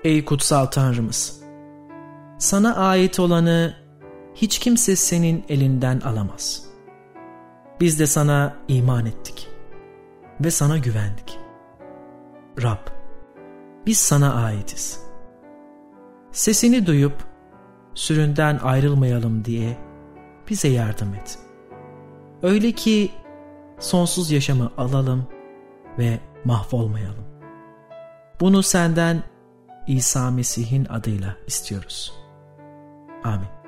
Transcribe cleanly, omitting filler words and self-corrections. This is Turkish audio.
ey kutsal Tanrımız. Sana ait olanı hiç kimse senin elinden alamaz. Biz de sana iman ettik ve sana güvendik. Rab, biz sana aitiz. Sesini duyup süründen ayrılmayalım diye bize yardım et. Öyle ki sonsuz yaşamı alalım ve mahvolmayalım. Bunu senden İsa Mesih'in adıyla istiyoruz. Amin.